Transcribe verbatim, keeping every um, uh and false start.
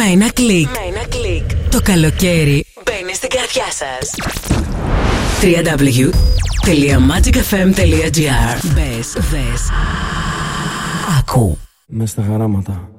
Με ένα κλικ. Με ένα κλικ. Το καλοκαίρι μπαίνει στην καρδιά σας. double-u double-u double-u τελεία magic f m τελεία g r. Μπες, δες, άκου. Μες στα χαράματα.